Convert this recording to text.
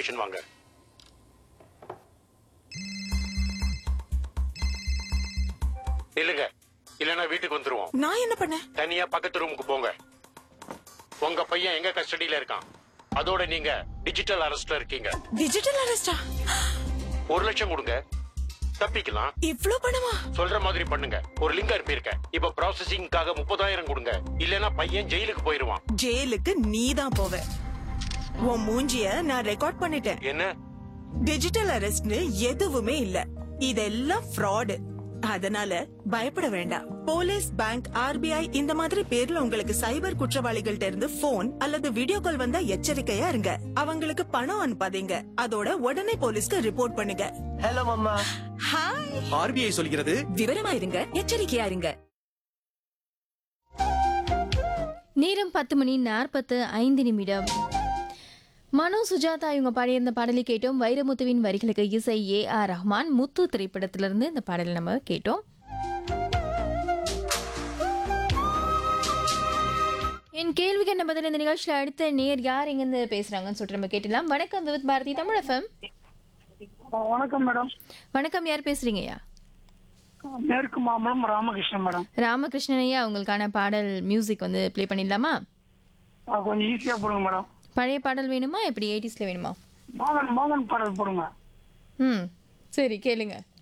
Station வாங்க. இல்லங்க, இல்லனா வீட்டுக்கு வந்துருவோம். நான் என்ன பண்ணேன்? தனியா பக்கத்து ரூமுக்கு போங்க. உங்க பையன் எங்க கஸ்டடியில இருக்கான். அதோட நீங்க டிஜிட்டல் அரெஸ்ட்ல இருக்கீங்க. டிஜிட்டல் அரெஸ்டா? 1 லட்சம் கொடுங்க, தப்பிக்கலாம். இவ்ளோ பணமா? சொல்ற மாதிரி பண்ணுங்க. ஒரு லிங்க் அனுப்பியிருக்கேன். இப்ப ப்ராசஸிங்காக 30,000 கொடுங்க. இல்லனா பையன் ஜெயிலுக்கு போயிருவான். ஜெயிலுக்கு நீதான் போவ. உன் மூஞ்சிய நான் ரெக்கார்ட் பண்ணிட்டேன். என்ன? டிஜிட்டல் அரெஸ்ட்னு எதுவுமே இல்ல. இதெல்லாம் ஃப்ராடு. அதனால பயப்பட வேண்டாம். போலீஸ், பேங்க், ஆர்பிஐ இந்த மாதிரி பேர்ல உங்களுக்கு சைபர் குற்றவாளிகள்ட்ட இருந்து போன் அல்லது வீடியோ கால் வந்தா எச்சரிக்கையா இருங்க. அவங்களுக்கு பணம் அனுப்பாதீங்க. அதோட உடனே போலீஸ்க்கு ரிப்போர்ட் பண்ணுங்க. Hello mamma. ஹாய். ஆர்பிஐ சொல்கிறது விவரமா இருங்க, எச்சரிக்கையா இருங்க. நேரம் 10:45. மனோ சுஜாதா இவங்க பாடியிருந்த பாடலை கேட்டோம். வைரமுத்துவின் வரிகளுக்கு இசை A.R. ரஹ்மான். முத்து திரைப்படத்திலிருந்து இந்த பாடலை நம்ம கேட்டோம். என் கேள்விக்கு என்ன பதில் இந்த நிகழ்ச்சியில் அடுத்த நேர் யார் எங்கிருந்து பேசுறாங்கன்னு சொல்லிட்டு நம்ம கேட்டலாம். வணக்கம் வித் பாரதி தமிழ் FM. வணக்கம் மேடம். வணக்கம், யார் பேசுறீங்கய்யா? மேற்கு மாம்பலம் ராமகிருஷ்ணன் மேடம். ராமகிருஷ்ணன் ஐயா, உங்களுக்கான பாடல் மியூசிக் வந்து ப்ளே பண்ணிடலாமா? கொஞ்சம் ஈஸியா போடுங்க மேடம். பழைய பாடல் வேணுமா, எப்படி 80sல வேணுமா? மோகன் பாடல் போடுங்க. சரி கேளுங்க.